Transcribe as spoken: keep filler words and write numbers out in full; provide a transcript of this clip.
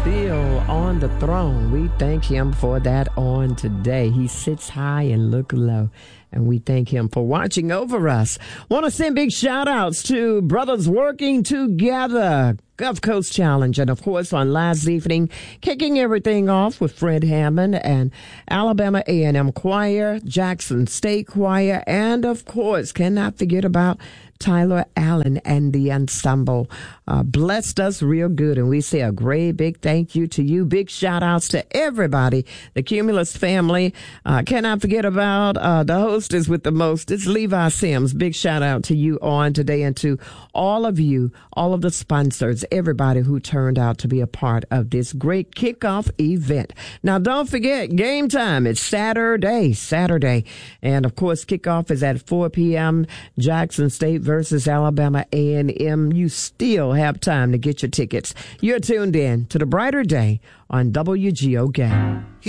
still on the throne. We thank him for that on today. He sits high and look low. And we thank him for watching over us. Want to send big shout outs to Brothers Working Together, Gulf Coast Challenge, and of course on last evening, kicking everything off with Fred Hammond and Alabama A and M Choir, Jackson State Choir, and of course, cannot forget about Tyler Allen and the ensemble. Uh, blessed us real good, and we say a great big thank you to you. Big shout outs to everybody, the Cumulus family. Uh, cannot forget about uh, the hostess with the most. It's Levi Sims. Big shout out to you on today, and to all of you, all of the sponsors, everybody who turned out to be a part of this great kickoff event. Now, don't forget, game time. It's Saturday, Saturday. And of course, kickoff is at four p.m. Jackson State versus Alabama A and M. You still have time to get your tickets. You're tuned in to The Brighter Day on W G O Game.